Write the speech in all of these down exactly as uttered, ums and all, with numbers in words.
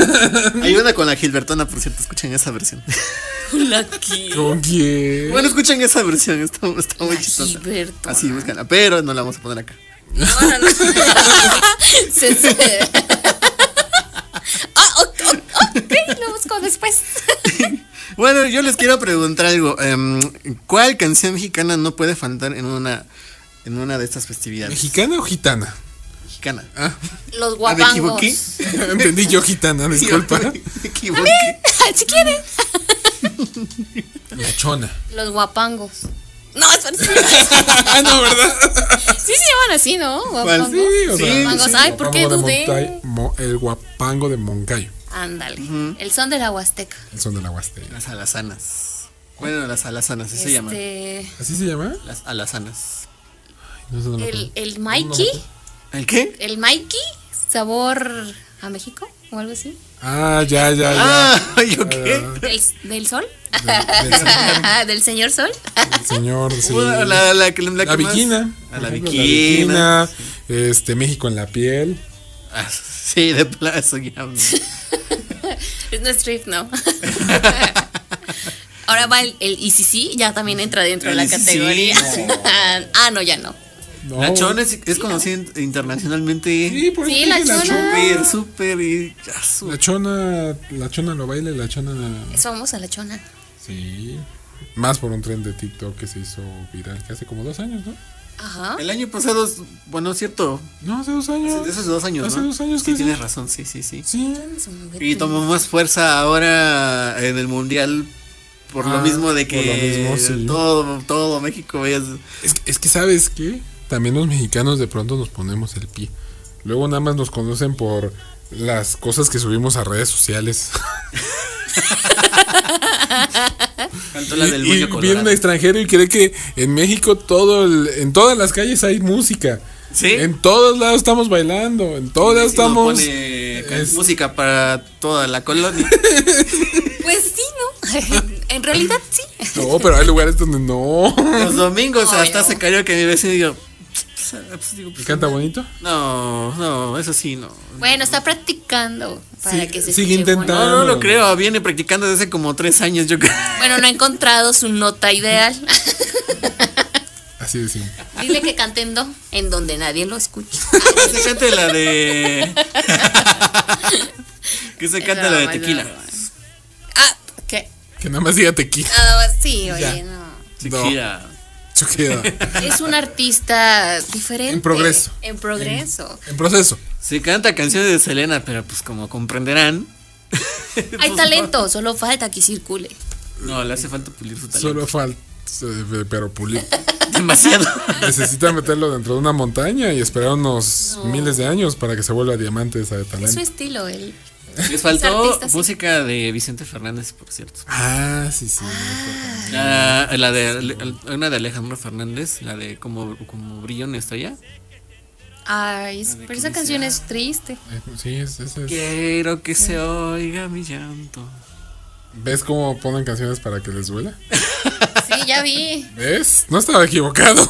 Hay una con la Gilbertona, por cierto, escuchen esa versión. ¿La qué? ¿Con quién? Bueno, escuchen esa versión, está, está muy La chistosa. Gilbertona. Así, búscanla, pero no la vamos a poner acá. No, no, no. Se- se- Ah, ok, ok, ok, lo busco después. Bueno, yo les quiero preguntar algo. em, ¿Cuál canción mexicana no puede faltar en una en una de estas festividades? ¿Mexicana o gitana? Mexicana. Ah, Los ¿Me guapangos. equivoqué? entendí yo gitana, disculpa. Me equivoqué. Si quieren. La chona. Los guapangos. No, espera, sí, Ah, no, ¿verdad? sí se llaman así, ¿no? Guapangos. Sí, o sea, Guapangos. sí. Ay, ¿por qué Guapango de dudé? Montay- Mo- el guapango de Moncayo. Ándale. El son de la Huasteca. El son de la Huasteca. Las alazanas. Bueno, las alazanas, así se llaman. Este. ¿Así se llama? Las alazanas. No, eso no lo El, conozco. el Mikey. ¿El qué? El Mikey. Sabor a México o algo así. Ah, ya, ya, ya. Ah, ¿yo qué? Del, del sol. Del- del señor- Del señor sol. del señor, sí. Una, la, la, que- la, La que más- Viquina. A la Por ejemplo, Viquina. Viquina, Este, México en la piel. Ah, sí, de plazo ya. Es no strip, no. Ahora va el, el I C C, ya también entra dentro de El la I C C, categoría. no. Ah, no, ya no. No. La chona es, es conocida internacionalmente. Sí, por eso Sí, dije la chona. Súper, súper y ya su- La chona, la chona lo baila, la chona. Es famosa la chona. Sí. Más por un tren de TikTok que se hizo viral, que hace como dos años, ¿no? Ajá. El año pasado, bueno, es cierto. No, hace dos años. De esos dos años, Hace ¿no? dos años Sí, que tienes sí. razón, sí, sí, sí. Sí. Y tomó más fuerza ahora en el mundial por lo Ah, mismo de por lo que mismo, sí. todo, todo México es. Es, es que, ¿sabes qué? También los mexicanos de pronto nos ponemos el pie. Luego nada más nos conocen por las cosas que subimos a redes sociales. Cantó la del y moño y viene colorado. un extranjero y cree que en México todo el- en todas las calles hay música. Sí. En todos lados estamos bailando, en todos lados Y no estamos. pone ca- es- música para toda la colonia. Pues sí, ¿no? En realidad sí. No, pero hay lugares donde no. Los domingos Ay, hasta no. se cayó que mi vecino y yo. pues, digo, ¿Y pues, canta bonito? No, no, eso sí, no. Bueno, está practicando para Sí, que se sigue escuche intentando. No, bonito. no lo creo, viene practicando desde hace como tres años, yo creo. Bueno, no ha encontrado su nota ideal. Así decimos. Dile que cante en do, en donde nadie lo escucha. Que se cante la de. Que se cante la de No, no, tequila. no. Ah, ¿qué? Que nada más diga tequila. Nada más, sí, oye, Ya. no. Tequila. Eso queda. Es un artista diferente. En progreso. En progreso. En proceso. Se canta canciones de Selena, pero pues como comprenderán. Hay pues, talento, solo falta que circule. No, le hace falta pulir su talento. Solo falta. Pero pulir. Demasiado. Necesita meterlo dentro de una montaña y esperar unos miles de años para que se vuelva diamante esa de Es su talento. estilo, él. Les faltó artista, sí. música de Vicente Fernández, por cierto. Ah, sí, sí. no me acuerdo. Ah, la de Ale- una de Alejandro Fernández, la de como, como brilló una estrella. Ay, es- pero esa dice, canción ah. es triste. Eh, Sí, es, es- es- Quiero que se oiga mi llanto. ¿Ves cómo ponen canciones para que les duela? Sí, ya vi. ¿Ves? No estaba equivocado.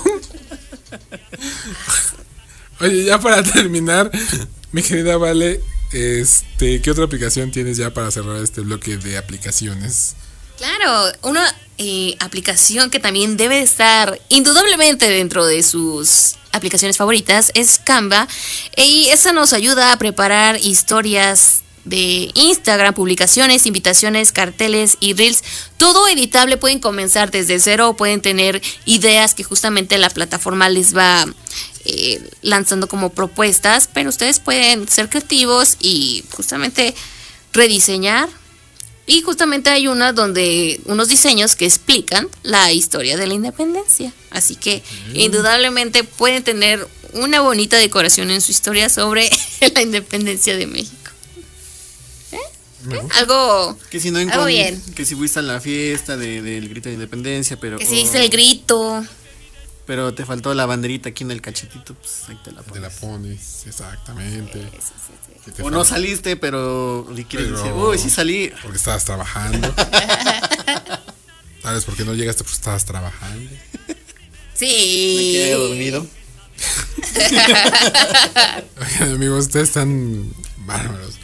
Oye, ya para terminar, mi querida Vale, este, ¿qué otra aplicación tienes ya para cerrar este bloque de aplicaciones? Claro, una eh, aplicación que también debe estar indudablemente dentro de sus aplicaciones favoritas es Canva, y esa nos ayuda a preparar historias de Instagram, publicaciones, invitaciones, carteles y reels, todo editable. Pueden comenzar desde cero o pueden tener ideas que justamente la plataforma les va eh, lanzando como propuestas, pero ustedes pueden ser creativos y justamente rediseñar. Y justamente hay una donde unos diseños que explican la historia de la independencia. Así que indudablemente pueden tener una bonita decoración en su historia sobre la independencia de México. ¿Eh? ¿Eh? Algo Que si no Algo encon- bien. que si fuiste a la fiesta de- del grito de independencia, pero que se dice el grito. pero te faltó la banderita aquí en el cachetito, pues ahí te la Te pones. la pones, exactamente. Que te O no falta- saliste, pero le quieres Pero- decir, uy, sí salí. Porque estabas trabajando. ¿Sabes por qué no llegaste? Porque estabas trabajando. Me Sí. quedé dormido. Oigan, amigos, ustedes están bárbaros.